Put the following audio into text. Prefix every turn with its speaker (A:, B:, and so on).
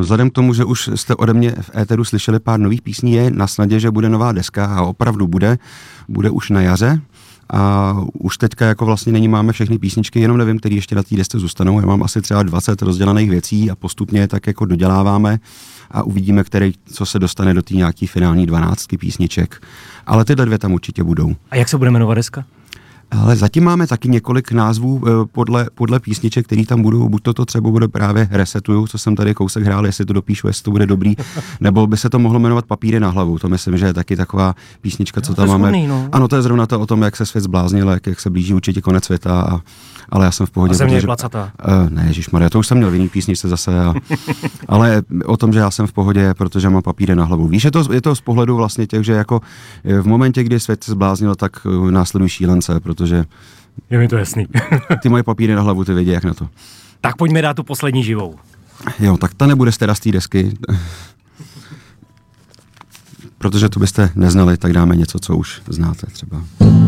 A: Vzhledem k tomu, že už jste ode mě v éteru slyšeli pár nových písní, je na snadě, že bude nová deska a opravdu bude už na jaře. A už teďka jako vlastně nyní máme všechny písničky, jenom nevím, který ještě na té desce zůstanou. Já mám asi třeba 20 rozdělaných věcí a postupně tak jako doděláváme a uvidíme, co se dostane do té nějaký finální 12 písniček. Ale tyhle 2 tam určitě budou.
B: A jak se bude jmenovat deska?
A: Ale zatím máme taky několik názvů podle písniček, které tam budou. Buď to třeba bude právě Resetuju, co jsem tady kousek hrál, jestli to dopíšu, jestli to bude dobrý, nebo by se to mohlo jmenovat Papíry na hlavu. To myslím, že je taky taková písnička, co tam máme.
B: Schudný, no.
A: Ano, to je zrovna to o tom, jak se svět zbláznil, jak se blíží určitě konec světa. Ale já jsem v pohodě.
B: A země je placatá.
A: Ne, ježišmarja, to už jsem měl v jiný písničce zase. Ale o tom, že já jsem v pohodě, protože mám papíry na hlavu. Víš, je to z pohledu vlastně těch, že jako v momentě, kdy svět se zbláznil, tak následují šílence, protože
B: je mi to jasný.
A: Ty moje papíry na hlavu, ty vědí, jak na to.
B: Tak pojďme dát tu poslední živou.
A: Jo, tak ta nebude z té desky. Protože to byste neznali, tak dáme něco, co už znáte třeba.